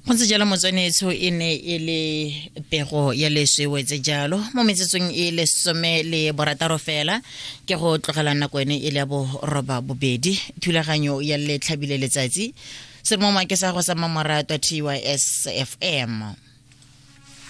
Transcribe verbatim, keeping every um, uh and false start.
Go ntse jalo motswanetso e ne e le pego ya leswe tse jalo mo metsetsong e le some le borataro fela ke go tlogela nako ene e le bo roba bobedi thulaganyo ya le tlhabile letsatsi se mo make sa go sa mamoratwa T Y S F M.